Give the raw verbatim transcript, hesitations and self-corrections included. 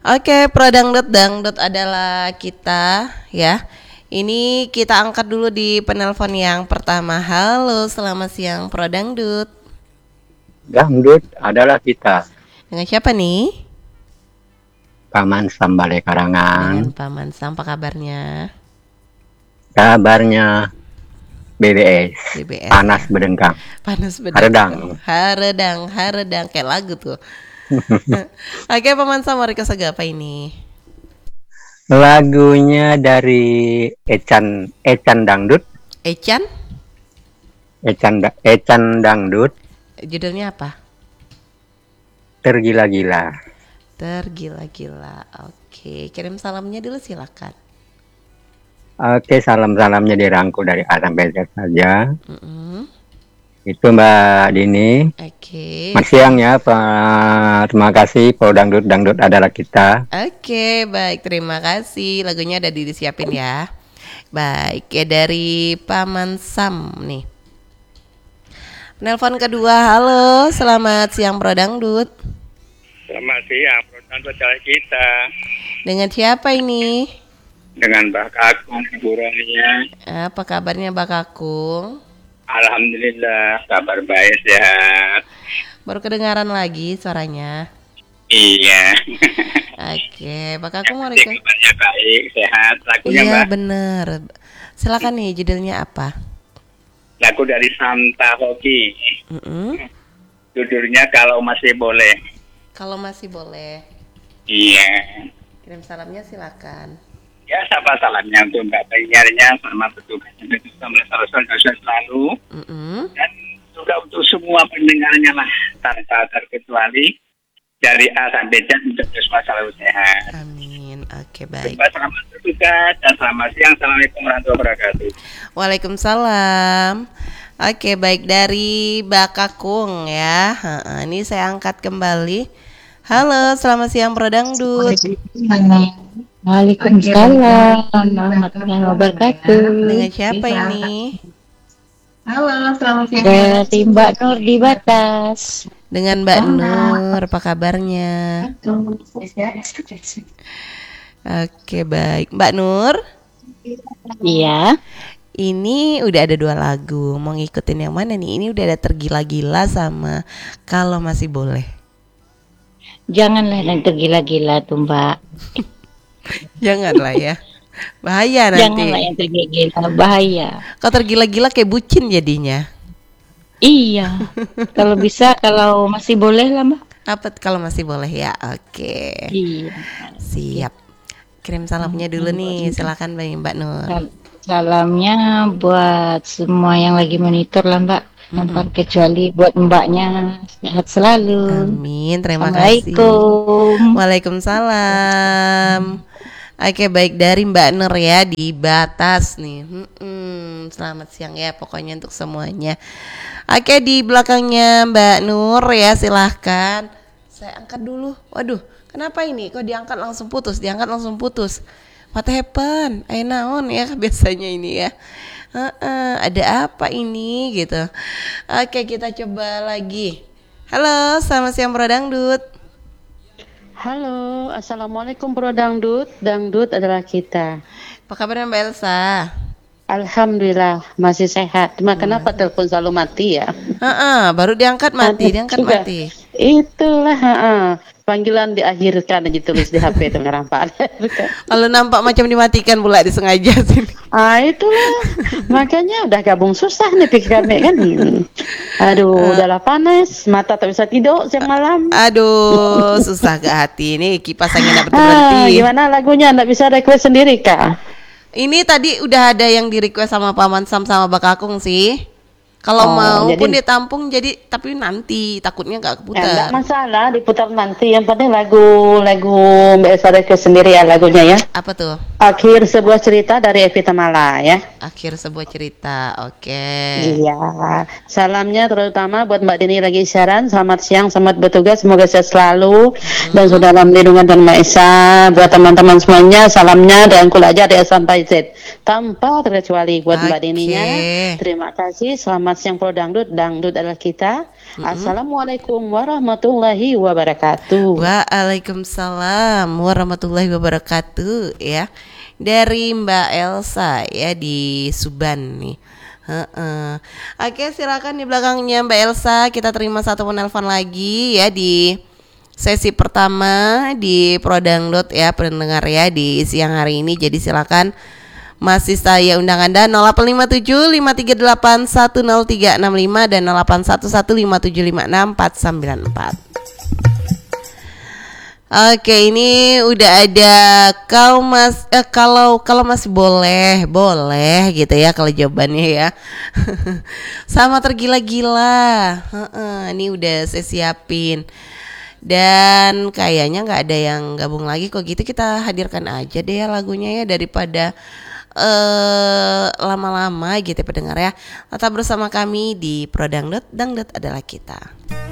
Oke, Pro Dangdut, Dangdut adalah kita ya. Ini kita angkat dulu di penelpon yang pertama. Halo, selamat siang Pro Dangdut. Dangdut adalah kita. Dengan siapa nih? Paman Sam Balai Dengan Karangan. Paman Sam, apa kabarnya? Kabarnya B B S. B B S. Panas bedengkang. Panas bedeng. Haredang. Haredang, haredang kayak lagu tuh. Oke, Paman Sam, mau request lagu apa ini? Lagunya dari Ecan Ecan Dangdut. Echan? Ecan Da- Ecan Dangdut. Judulnya apa? Tergila-gila. Tergila-gila. Oke, kirim salamnya dulu silakan. Oke, salam-salamnya dirangkul dari A sampai Z saja. Mm-mm. Itu Mbak Dini. Oke. Selamat siang ya, Pak. Terima kasih. Pro Dangdut, Dangdut adalah kita. Oke, baik, terima kasih. Lagunya udah disiapin ya. Baik, ya dari Paman Sam nih. Penelpon kedua, halo, selamat siang Pro Dangdut. Selamat siang, Pro Dangdut adalah kita. Dengan siapa ini? Dengan Mbak Kakung, Ibu Rolia. Apa kabarnya Mbak Kakung? Alhamdulillah, kabar baik, sehat. Baru kedengaran lagi suaranya. Iya. Oke, Mbak Kakung mau Yang request? kabarnya baik, sehat. Lagunya Iya Mbak, bener. Silakan nih, judulnya apa? lagu dari Santa Hoki. Mm-mm. Judulnya Kalau Masih Boleh. Kalau masih boleh, Iya. kirim salamnya silakan. Ya, sapa salamnya untuk Mbak penyiarnya, selamat bertugasnya bersama Rasul dosa selalu. Mm-mm. Dan juga untuk semua pendengarnya lah, tanpa terkecuali. Dari A sampai Z untuk semua selalu sehat. Amin. Oke, baik. Baik. Selamat bertugas dan selamat siang. Assalamualaikum warahmatullahi wabarakatuh. Waalaikumsalam. Oke, baik, dari Mbak Kakung ya. Ha, ini saya angkat kembali. Halo, selamat siang Pro Dangdut. Waalaikumsalam warahmatullahi wabarakatuh. Dengan siapa ini? Halo, selamat siang. Dari Mbak Nur di Batas. Dengan Mbak Nur, apa kabarnya? Oke, baik. Mbak Nur, Iya. ini udah ada dua lagu. Mau ngikutin yang mana nih? Ini udah ada Tergila-gila sama Kalau Masih Boleh. Janganlah yang tergila-gila tuh Mbak. Janganlah ya. Bahaya nanti. Janganlah yang tergila-gila, bahaya. Kalau tergila-gila kayak bucin jadinya. Iya. Kalau bisa, kalau masih boleh lah Mbak. Apa t- kalau masih boleh ya? Oke. Iya. Siap. Kirim salamnya dulu nih. Silakan Mbak Nur. Sal- Salamnya buat semua yang lagi monitor lah Mbak. Tanpa kecuali buat Mbaknya sehat selalu. Amin. Terima kasih. Assalamualaikum. Waalaikumsalam. Oke, baik, dari Mbak Nur ya di Batas nih. Mm-mm. Selamat siang ya pokoknya untuk semuanya. Oke, di belakangnya Mbak Nur ya, silahkan. Saya angkat dulu. Waduh, kenapa ini? Kok diangkat langsung putus? Diangkat langsung putus. What happened? Ayo naon ya biasanya ini ya. Heeh, ada apa ini gitu. Oke, kita coba lagi. Halo, selamat siang Pro Dangdut. Halo, Assalamualaikum Bro Dangdut. Dangdut adalah kita. Apa kabarnya Mbak Elsa? Alhamdulillah masih sehat. Cuma kenapa telepon selalu mati ya? Heeh, baru diangkat mati, diangkat Juga. mati. Itulah, heeh. Panggilan diakhirkan aja tulis di H P itu ngerang Pak. Kalau nampak macam dimatikan pula disengaja sini. Ah itulah, makanya udah gabung susah nih pikir kami kan. Aduh, udahlah panas, mata tak bisa tidur siang malam. Aduh, susah ke hati ini kipas angin dapat Ah, berhenti. gimana lagunya? Nggak bisa request sendiri kah? Ini tadi udah ada yang di request sama Paman Sam sama Bak Kakung sih. Kalau Oh, mau jadi- pun ditampung jadi tapi nanti takutnya nggak Ya, keputar. enggak masalah diputar nanti. Yang penting lagu lagu Mbak Elsa request sendiri ya lagunya ya. Apa tuh? Akhir sebuah cerita dari Evita Mala ya. Akhir sebuah cerita. Oke. Iya. Salamnya terutama buat Mbak Dini lagi siaran. Selamat siang, selamat bertugas. Semoga sehat selalu dan sudah dalam lindungan dan Mbak Esa. Buat teman-teman semuanya, salamnya dan kul aja dari A sampai Z tanpa terkecuali buat Mbak Oke. Dininya. Terima kasih. Selamat siang Pro Dangdut. Dangdut adalah kita. Assalamualaikum warahmatullahi wabarakatuh. Waalaikumsalam warahmatullahi wabarakatuh ya. Dari Mbak Elsa ya di Suban nih. Heeh. Oke, silakan di belakangnya Mbak Elsa, kita terima satu penelpon lagi ya di sesi pertama di Prodangdot ya pendengar ya di siang hari ini. Jadi silakan, masih saya undang Anda nol delapan lima tujuh lima tiga delapan satu nol tiga enam lima dan nol delapan satu satu lima tujuh lima enam empat sembilan empat. Oke, ini udah ada kau mas eh, kalau kalau masih boleh boleh gitu ya kalau jawabannya ya. Sama tergila-gila. Heeh, ini udah saya siapin. Dan kayaknya nggak ada yang gabung lagi, kok gitu kita hadirkan aja deh ya lagunya ya daripada eh lama-lama gitu ya pendengar ya. Tetap bersama kami di Prodangdot, Dangdut adalah kita.